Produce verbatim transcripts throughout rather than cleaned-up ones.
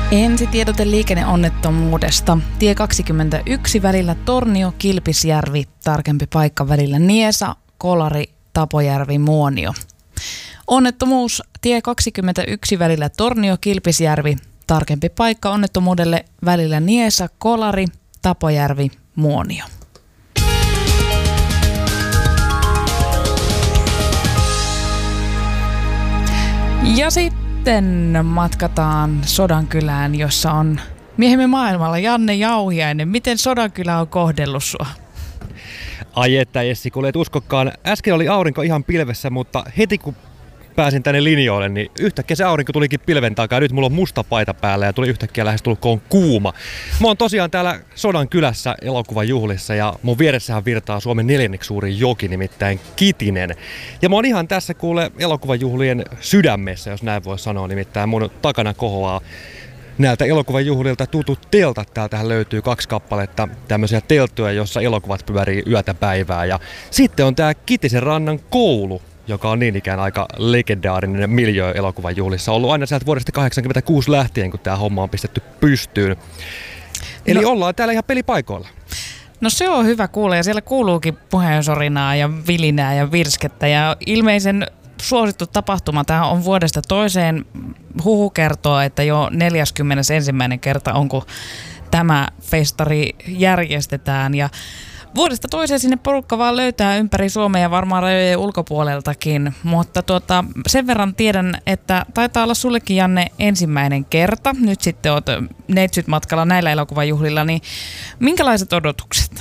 Ensitiedote liikenneonnettomuudesta. Tie kaksikymmentäyksi välillä Tornio-Kilpisjärvi, tarkempi paikka välillä Niesa, Kolari, Tapojärvi, Muonio. Onnettomuus tie kaksikymmentäyksi välillä Tornio-Kilpisjärvi, tarkempi paikka onnettomuudelle välillä Niesa, Kolari, Tapojärvi, Muonio. Ja sitten matkataan Sodankylään, jossa on miehemme maailmalla Janne Jauhiainen. Miten Sodankylä on kohdellut sua? Ai että Essi, kun et uskokaan. Äsken oli aurinko ihan pilvessä, mutta heti kun pääsin tänne linjoille, niin yhtäkkiä se aurinko tulikin pilven takaa. Nyt mulla on musta paita päällä ja tuli yhtäkkiä lähestulkoon kuuma. Mä oon tosiaan täällä Sodankylässä elokuvajuhlissa ja mun vieressähän virtaa Suomen neljänneksi suurin joki, nimittäin Kitinen. Ja mä oon ihan tässä kuule elokuvajuhlien sydämessä, jos näin voi sanoa, nimittäin mun takana kohoaa näiltä elokuvajuhlilta tutut teltat. Täältähän löytyy kaksi kappaletta tämmöisiä telttoja, jossa elokuvat pyörii yötä päivää. Ja sitten on tää Kitisen rannan koulu, joka on niin ikään aika legendaarinen miljöö elokuvajuhlissa. Ollut aina sieltä vuodesta kahdeksankymmentäkuusi lähtien, kun tämä homma on pistetty pystyyn. Eli no, ollaan täällä ihan pelipaikoilla. No se on hyvä kuulla, ja siellä kuuluukin puheensorinaa ja vilinää ja virskettä. Ja ilmeisen suosittu tapahtuma, tämä on vuodesta toiseen. Huhu kertoo, että jo neljäskymmenesensimmäinen kerta on, kun tämä festari järjestetään. Ja vuodesta toiseen sinne porukka vaan löytää ympäri Suomea ja varmaan rajojen ulkopuoleltakin, mutta tuota, sen verran tiedän, että taitaa olla sullekin, Janne, ensimmäinen kerta. Nyt sitten olet neitsyt matkalla näillä elokuvajuhlilla, niin minkälaiset odotukset?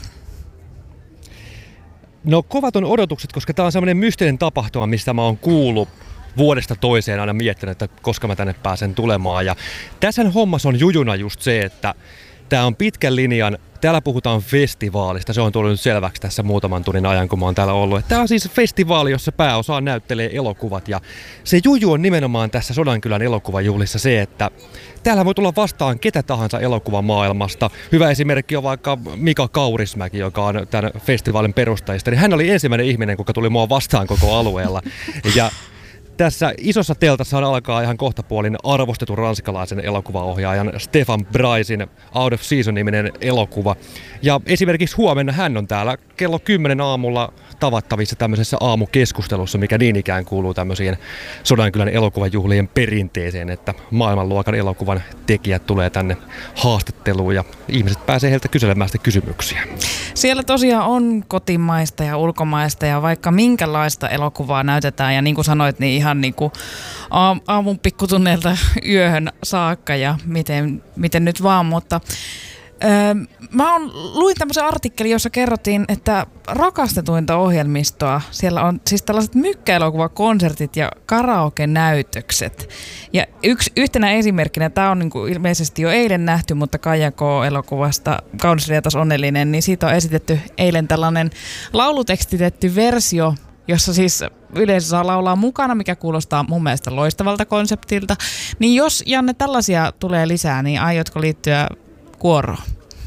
No kovat on odotukset, koska tämä on semmoinen mystinen tapahtuma, mistä mä oon kuullut vuodesta toiseen aina miettinyt, että koska mä tänne pääsen tulemaan. Ja tässä hommassa on jujuna just se, että tämä on pitkän linjan, täällä puhutaan festivaalista, se on tullut nyt selväksi tässä muutaman tunnin ajan, kun mä oon täällä ollut. Tämä on siis festivaali, jossa pääosa näyttelee elokuvat, ja se juju on nimenomaan tässä Sodankylän elokuvajuhlissa se, että täällä voi tulla vastaan ketä tahansa elokuvamaailmasta. Hyvä esimerkki on vaikka Mika Kaurismäki, joka on tämän festivaalin perustajista. Hän oli ensimmäinen ihminen, joka tuli mua vastaan koko alueella. Ja tässä isossa teltassa alkaa ihan kohtapuolin arvostetun ranskalaisen elokuvaohjaajan Stefan Braisin Out of Season-niminen elokuva. Ja esimerkiksi huomenna hän on täällä kello kymmenen aamulla tavattavissa tämmöisessä aamukeskustelussa, mikä niin ikään kuuluu tämmöisiin Sodankylän elokuvajuhlien perinteeseen, että maailmanluokan elokuvan tekijät tulee tänne haastatteluun ja ihmiset pääsee heiltä kyselemään sitä kysymyksiä. Siellä tosiaan on kotimaista ja ulkomaista ja vaikka minkälaista elokuvaa näytetään ja niin kuin sanoit, niin ihan niin kuin aamun pikkutunneilta yöhön saakka ja miten, miten nyt vaan, mutta Öö, mä on, luin tämmöisen artikkelin, jossa kerrottiin, että rakastetuinta ohjelmistoa, siellä on siis tällaiset mykkäelokuvakonsertit ja karaoke-näytökset. Ja yksi, yhtenä esimerkkinä, tämä on niin kuin ilmeisesti jo eilen nähty, mutta Kaija K-elokuvasta Kaunis rietas onnellinen, niin siitä on esitetty eilen tällainen laulutekstitetty versio, jossa siis yleensä saa laulaa mukana, mikä kuulostaa mun mielestä loistavalta konseptilta. Niin jos, Janne, tällaisia tulee lisää, niin aiotko liittyä kuoroon?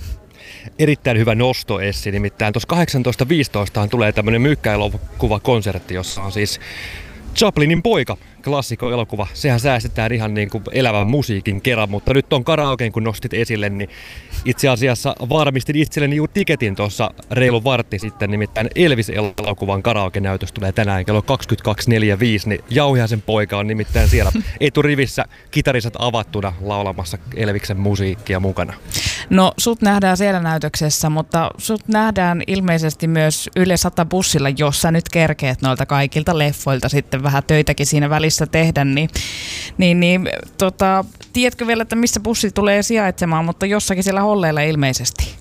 Erittäin hyvä nosto, Essi. Nimittäin tuossa kahdeksantoista viisitoista tulee tämmöinen mykkäelokuvakonsertti, jossa on siis Chaplinin poika, klassikkoelokuva. Sehän säästetään ihan niin kuin elävän musiikin kerran, mutta nyt on karaokeen, kun nostit esille, niin itse asiassa varmistin itselleni juuri tiketin tuossa reilu vartti sitten, nimittäin Elvis-elokuvan karaoke-näytös tulee tänään kello kaksikymmentäkaksi neljäkymmentäviisi, niin Jauhiaisen poika on nimittäin siellä eturivissä kitarisat avattuna laulamassa Elviksen musiikkia mukana. No sut nähdään siellä näytöksessä, mutta sut nähdään ilmeisesti myös Yle sata bussilla, jossa nyt kerkeet noilta kaikilta leffoilta sitten vähän töitäkin siinä välissä tehdä, niin, niin, niin tota, tiedätkö vielä, että missä bussi tulee sijaitsemaan, mutta jossakin siellä Holleilla ilmeisesti?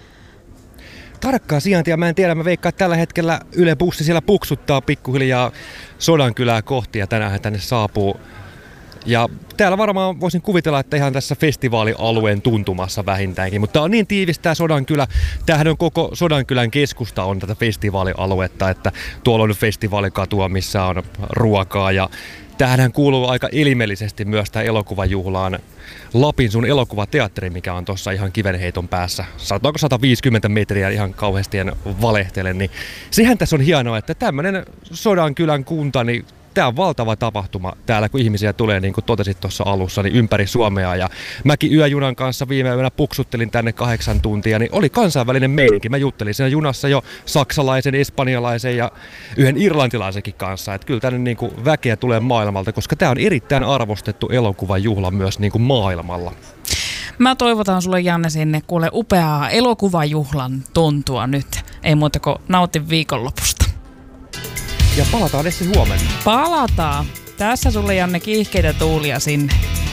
Tarkkaa sijaintia mä en tiedä, mä veikkaan, että tällä hetkellä Yle bussi siellä puksuttaa pikkuhiljaa Sodankylää kohti ja tänään tänne saapuu. Ja täällä varmaan voisin kuvitella, että ihan tässä festivaalialueen tuntumassa vähintäänkin, mutta on niin tiivistä tämä Sodankylä. Tämähän on koko Sodankylän keskusta on tätä festivaalialuetta, että tuolla on festivaalikatua, missä on ruokaa ja tämähän kuuluu aika elimellisesti myös tämä elokuvajuhlaan Lapin sun elokuvateatteri, mikä on tuossa ihan kivenheiton päässä. Sanotaanko sata viisikymmentä metriä, ihan kauheasti en valehtele, niin sehän tässä on hienoa, että tämmöinen Sodankylän kunta, niin tämä on valtava tapahtuma täällä, kun ihmisiä tulee, niin kuin totesit tuossa alussa, niin ympäri Suomea. Ja mäkin yöjunan kanssa viime yönä puksuttelin tänne kahdeksan tuntia, niin oli kansainvälinen meininki. Mä juttelin siinä junassa jo saksalaisen, espanjalaisen ja yhden irlantilaisenkin kanssa. Että kyllä tänne niin kuin väkeä tulee maailmalta, koska tämä on erittäin arvostettu elokuvajuhla myös niin kuin maailmalla. Mä toivotan sulle, Janne, sinne kuule upeaa elokuvajuhlan tuntua nyt. Ei muuta kuin nautin viikonlopusta. Ja palataan Essi huomenna. Palataan. Tässä sulle, Janne, kiihkeitä tuulia sinne.